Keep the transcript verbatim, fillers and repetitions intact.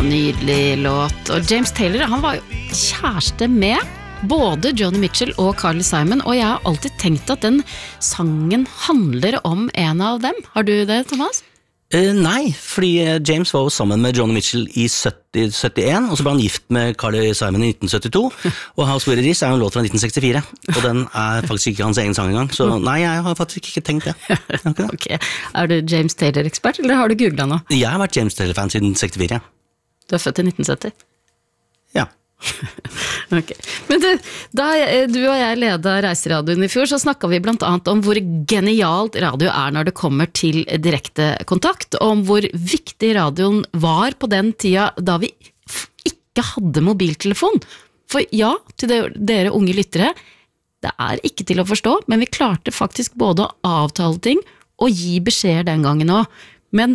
nydelig låt. Og James Taylor, han var jo kjæreste med både Joni Mitchell og Carly Simon, og jeg har alltid tenkt at den sangen handler om en av dem. Har du det, Thomas? Uh, nei, fordi James var jo sammen med Joni Mitchell i sytti syttién, og så ble han gift med Carly Simon i nitten syttito, og House Where It Is er jo en låt fra nitten sekstifire, og den er faktisk ikke hans egen sang engang, så nei, jeg har faktisk ikke tenkt det. det. Ok, er du James Taylor-ekspert, eller har du googlet nå? Jeg har vært James Taylor-fan siden sekstifire. Du er født i nitten sytti? Ja. Ok, men du, da du og jeg ledet Reiseradioen i fjor, så snakket vi blant annet om hvor genialt radio er når det kommer til direkte kontakt, og om hvor viktig radioen var på den tida da vi ikke hadde mobiltelefon. For ja, til dere unge lyttere, det er ikke til å forstå, men vi klarte faktisk både å avtale ting og gi beskjeder den gangen også.